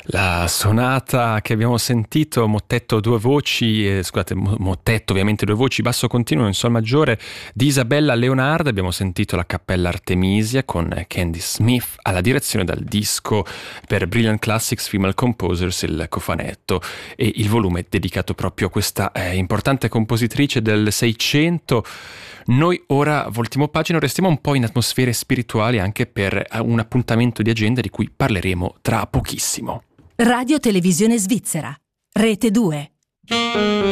La sonata che abbiamo sentito, mottetto due voci, mottetto ovviamente due voci, basso continuo in sol maggiore di Isabella Leonard. Abbiamo sentito la Cappella Artemisia con Candy Smith alla direzione dal disco per Brilliant Classics Female Composers, il cofanetto e il volume dedicato proprio a questa importante compositrice del Seicento. Noi ora voltiamo pagina, restiamo un po' in atmosfere spirituali anche per un appuntamento di agenda di cui parleremo tra pochissimo. Radio Televisione Svizzera, Rete 2.